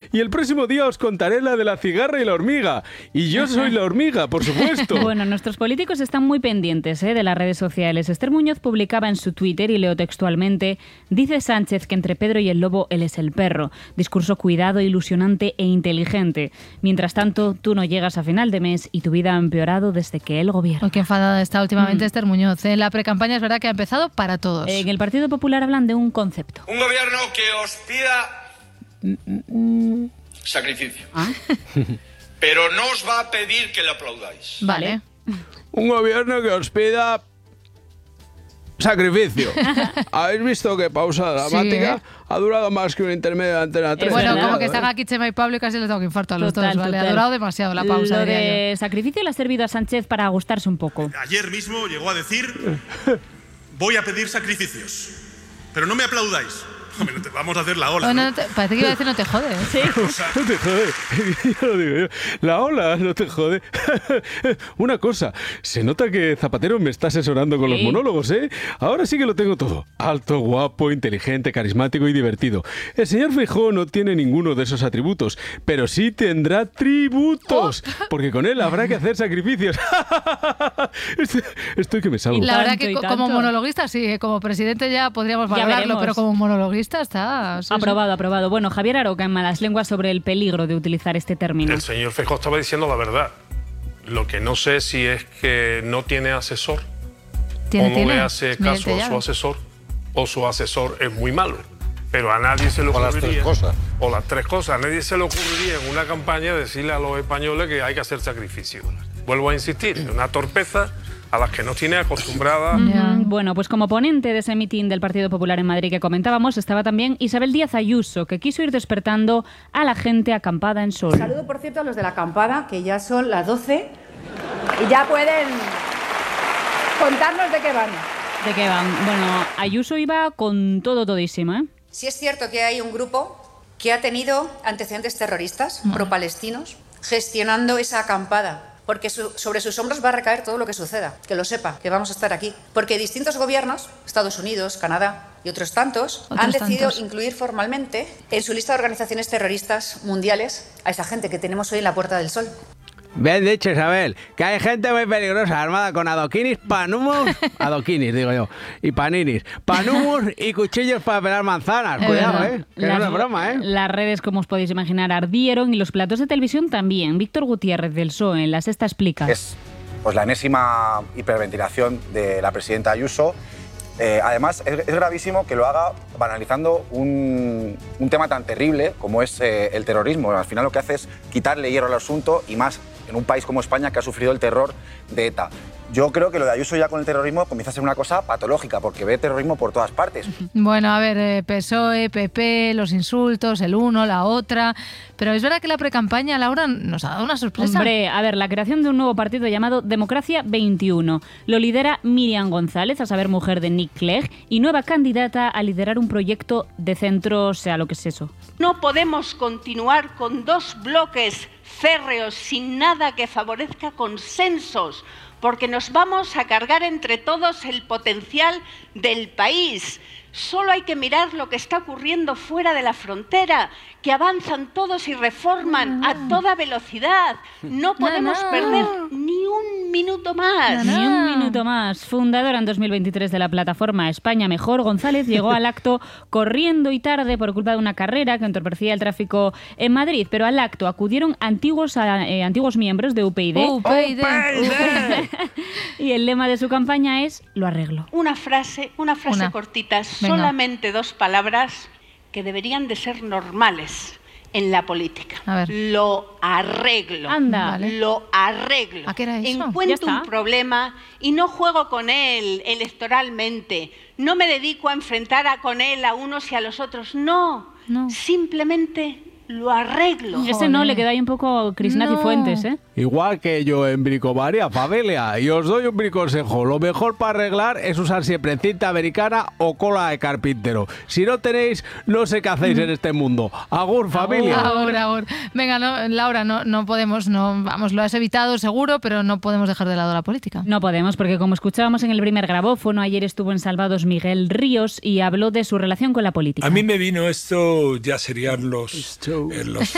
Y el próximo día os contaré la de la cigarra y la hormiga. Y yo soy la hormiga, por supuesto. Bueno, nuestros políticos están muy pendientes de las redes sociales. Esther Muñoz publicaba en su Twitter, y leo textualmente: dice Sánchez que entre Pedro y el lobo él es el perro. Discurso cuidado, ilusionante e inteligente. Mientras tanto, tú no llegas a final de mes y tu vida ha empeorado desde que él gobierna. Oh, qué enfadada está últimamente Esther Muñoz. La precampaña es verdad que ha empezado para todos. En el Partido Popular hablan de un concepto. Un gobierno que os pida sacrificio. Pero no os va a pedir que le aplaudáis. Vale. Un gobierno que os pida sacrificio. ¿Habéis visto qué pausa dramática? Sí, Ha durado más que un intermedio de Antena 3. Bueno, verdad, como que están aquí Chema y Pablo y casi les tengo que infarto a los Total, dos, ¿vale? total. Ha durado demasiado la pausa, Lo diría de sacrificio le ha servido a Sánchez para gustarse un poco. Ayer mismo llegó a decir: voy a pedir sacrificios, pero no me aplaudáis. Hombre, no te vamos a hacer la ola, Bueno, ¿no? parece que iba a decir no te jode. Sí. No te jode, ya lo digo yo. La ola no te jode. Una cosa, se nota que Zapatero me está asesorando con los monólogos, ¿eh? Ahora sí que lo tengo todo. Alto, guapo, inteligente, carismático y divertido. El señor Feijóo no tiene ninguno de esos atributos, pero sí tendrá tributos, porque con él habrá que hacer sacrificios. Estoy que me salgo. La verdad Tanto que y como tanto. monologuista sí, como presidente ya podríamos Ya valorarlo, veremos. pero como monologuista está... sí, Aprobado, aprobado. Bueno, Javier Aroca en Malas Lenguas sobre el peligro de utilizar este término. El señor Feijóo estaba diciendo la verdad. Lo que no sé si es que no tiene asesor, sí. o no le hace caso Mediante a su llave. asesor, o su asesor es muy malo. Pero a nadie se le O ocurriría... las tres cosas. O las tres cosas. A nadie se le ocurriría en una campaña decirle a los españoles que hay que hacer sacrificios. Vuelvo a insistir, es una torpeza a las que nos tiene acostumbrada. Bueno, pues como ponente de ese mitin del Partido Popular en Madrid que comentábamos, estaba también Isabel Díaz Ayuso, que quiso ir despertando a la gente acampada en Sol. Saludo, por cierto, a los de la acampada, que ya son las 12 y ya pueden contarnos de qué van. ¿De qué van? Bueno, Ayuso iba con todo, todísima, ¿eh? Sí es cierto que hay un grupo que ha tenido antecedentes terroristas pro-palestinos gestionando esa acampada, porque sobre sus hombros va a recaer todo lo que suceda, que lo sepa, que vamos a estar aquí. Porque distintos gobiernos, Estados Unidos, Canadá y otros tantos, han decidido incluir formalmente en su lista de organizaciones terroristas mundiales a esa gente que tenemos hoy en la Puerta del Sol. Bien dicho, Isabel, que hay gente muy peligrosa armada con adoquinis, panumos, adoquinis digo yo, y paninis, panumos y cuchillos para pelar manzanas. Cuidado, que no es broma, Las redes, como os podéis imaginar, ardieron, y los platos de televisión también. Víctor Gutiérrez del PSOE en La Sexta explica. Es pues la enésima hiperventilación de la presidenta Ayuso. Además, es gravísimo que lo haga banalizando un tema tan terrible como es el terrorismo. Al final lo que hace es quitarle hierro al asunto, y más en un país como España que ha sufrido el terror de ETA. Yo creo que lo de Ayuso ya con el terrorismo comienza a ser una cosa patológica, porque ve terrorismo por todas partes. Bueno, a ver, PSOE, PP, los insultos, el uno, la otra... Pero es verdad que la precampaña, Laura, nos ha dado una sorpresa. Hombre, a ver, la creación de un nuevo partido llamado Democracia 21. Lo lidera Miriam González, a saber, mujer de Nick Clegg, y nueva candidata a liderar un proyecto de centro, o sea, lo que es eso. No podemos continuar con dos bloques férreos sin nada que favorezca consensos, porque nos vamos a cargar entre todos el potencial del país. Solo hay que mirar lo que está ocurriendo fuera de la frontera, que avanzan todos y reforman a toda velocidad. No podemos perder ni un minuto más. Ni un minuto más. Fundadora en 2023 de la plataforma España Mejor, González llegó al acto corriendo y tarde por culpa de una carrera que entorpecía el tráfico en Madrid, pero al acto acudieron antiguos miembros de UPyD. Y el lema de su campaña es "lo arreglo". Una frase cortita, solamente dos palabras que deberían de ser normales en la política. A ver. Lo arreglo. Anda. Vale. Lo arreglo. ¿A qué era eso? Encuentro Ya un está. problema y no juego con él electoralmente. No me dedico a enfrentar con él a unos y a los otros. No. Simplemente lo arreglo. Ese no le queda ahí un poco Crisnati No. Fuentes, ¿eh? Igual que yo en bricomaría, familia, y os doy un briconsejo. Lo mejor para arreglar es usar siempre cinta americana o cola de carpintero. Si no tenéis, no sé qué hacéis en este mundo. Agur, familia. Agur. Venga, Laura, no podemos, vamos, lo has evitado seguro, pero no podemos dejar de lado la política. No podemos, porque como escuchábamos en el primer grabófono, ayer estuvo en Salvados Miguel Ríos y habló de su relación con la política. A mí me vino esto, ya serían los